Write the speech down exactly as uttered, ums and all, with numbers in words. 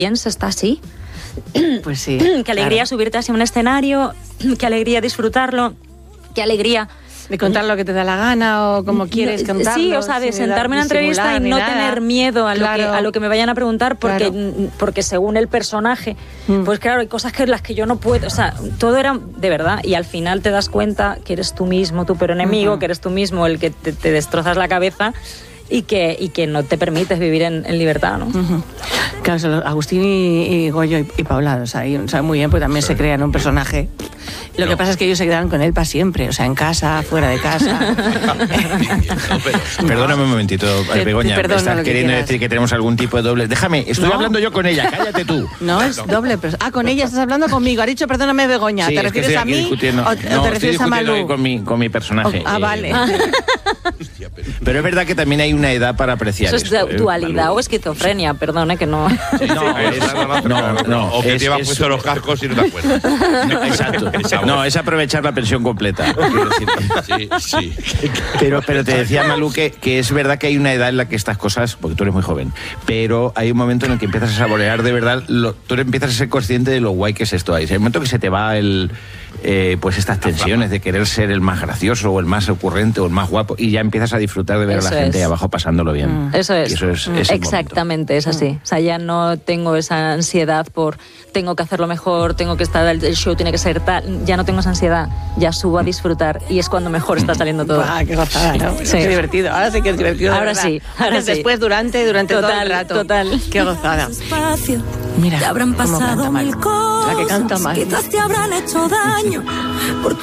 bien se está así. Pues sí. Qué alegría claro. subirte así a un escenario, qué alegría disfrutarlo, qué alegría... De contar lo que te da la gana o como quieres contarlo. Sí, o sea, de sentarme en una entrevista y no nada. tener miedo a, Claro. lo que, a lo que me vayan a preguntar porque, Claro. porque según el personaje, Mm. pues claro, hay cosas que las que yo no puedo, o sea, todo era de verdad y al final te das cuenta que eres tú mismo, tu peor enemigo, Uh-huh. que eres tú mismo el que te, te destrozas la cabeza y que, y que no te permites vivir en, en libertad, ¿no? Uh-huh. Claro, son Agustín y, y Goyo y, y Paula, o sea, y, o sea, muy bien, pues también sí. se crean un personaje. Lo no. que pasa es que ellos se quedan con él para siempre, o sea, en casa, fuera de casa. no, pero, perdóname un momentito, te, Begoña, te me estás que queriendo quieras. decir que tenemos algún tipo de doble. Déjame, estoy ¿No? hablando yo con ella, cállate tú. No, es doble, pero... Ah, con ella estás hablando conmigo. Ha dicho, perdóname, Begoña, Sí, ¿te es que refieres estoy a aquí mí discutiendo. o, No, o te estoy refieres a discutiendo Malú? con mi, con mi personaje. Oh, ah, eh, vale. Hostia, pero... pero es verdad que también hay una edad para apreciar Eso es esto, dualidad eh, o esquizofrenia, perdone que no... Sí, no, es, no, no, o que es, llevas es, puesto los cascos y no te acuerdas. No, exacto. No, es aprovechar la pensión completa. Sí, sí. Pero, pero te decía, Malú, que, que es verdad que hay una edad en la que estas cosas, porque tú eres muy joven, pero hay un momento en el que empiezas a saborear de verdad, lo, tú empiezas a ser consciente de lo guay que es esto. Hay un momento que se te va el... Eh, pues estas tensiones de querer ser el más gracioso o el más ocurrente o el más guapo y ya empiezas a disfrutar de ver Eso a la gente es. ahí abajo pasándolo bien. Mm. Eso es, y eso es, mm. es el exactamente, es así. O sea, ya no tengo esa ansiedad por tengo que hacerlo mejor, tengo que estar, el show tiene que ser tal, ya no tengo esa ansiedad, ya subo a disfrutar y es cuando mejor está saliendo todo. ¡Ah, qué gozada, ¿no? Sí. Qué divertido, ahora sí que es divertido. Ahora ¿verdad? sí, ahora Antes, sí. Después, durante, durante total, todo el rato. Total, qué gozada. Mira, cómo canta mal. La que canta mal. Quizás te habrán hecho daño. Porque